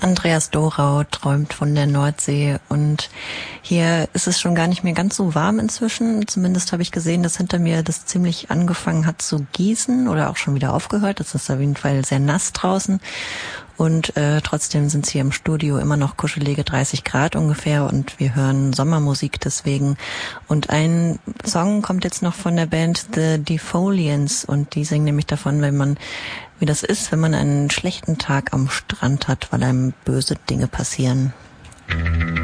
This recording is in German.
Andreas Dorau träumt von der Nordsee und hier ist es schon gar nicht mehr ganz so warm inzwischen. Zumindest habe ich gesehen, dass hinter mir das ziemlich angefangen hat zu gießen oder auch schon wieder aufgehört. Es ist auf jeden Fall sehr nass draußen und trotzdem sind es hier im Studio immer noch kuschelige 30 Grad ungefähr und wir hören Sommermusik deswegen. Und ein Song kommt jetzt noch von der Band The Defoliants und die singen nämlich davon, wie das ist, wenn man einen schlechten Tag am Strand hat, weil einem böse Dinge passieren.